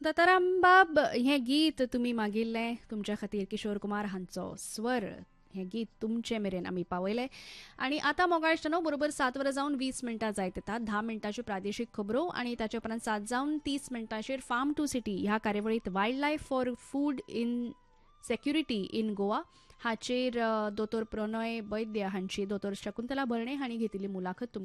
दत्तारामबाब हें गीत तुमी मागिल्लें तुमच्या खातीर किशोर कुमार हांचो स्वर हें गीत तुमचे मेरेन आमी पावयलें आनी आतां मोगाळ आसतना बरोबर 7:20 जायत येतात 10 मिनटाच्यो प्रादेशीक खबरो आनी ताचे उपरांत 7:30 फार्म टू सिटी ह्या कार्यावळींत wild life for food in security in Goa हाचेर दोतोर प्रणय वैद्य हांची दोतोर शकुंतला भरणे हांणी घेतिल्ली मुलाखत